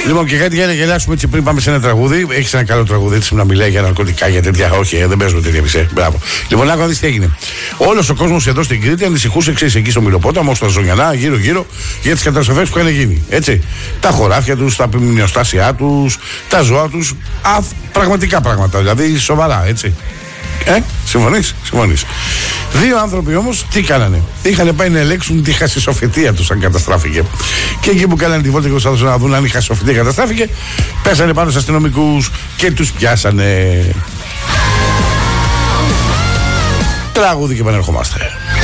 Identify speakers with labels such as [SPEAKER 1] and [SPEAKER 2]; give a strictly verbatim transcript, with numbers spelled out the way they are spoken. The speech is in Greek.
[SPEAKER 1] Λοιπόν, και κάτι για να γελάσουμε έτσι πριν πάμε σε ένα τραγούδι. Έχει ένα καλό τραγούδι έτσι που να μιλάει για ναρκωτικά, για τέτοια. Όχι, ε, δεν παίζουμε τέτοια μισέ. Μπράβο. Λοιπόν, άκου να δει τι έγινε. Όλο ο κόσμο εδώ στην Κρήτη ανησυχούσε, ξέρει, εκεί στο Μυλοπόταμο, στα Ζωνιανά, γύρω-γύρω, για τι καταστροφέ που είχαν γίνει. Έτσι. Τα χωράφια του, τα μνημειοστάσια του, τα ζώα του. Πραγματικά πράγματα. Δηλαδή σοβαρά, έτσι. Ε, συμφωνείς, συμφωνείς. Δύο άνθρωποι όμως τι κάνανε? Είχαν πάει να ελέγξουν τη χασισοφετία τους αν καταστράφηκε. Και εκεί που κάνανε τη βόλτα και προσπαθούσαν να δουν αν η χασισοφετία καταστράφηκε, πέσανε πάνω στους αστυνομικούς και τους πιάσανε. Τραγούδι και επανερχόμαστε.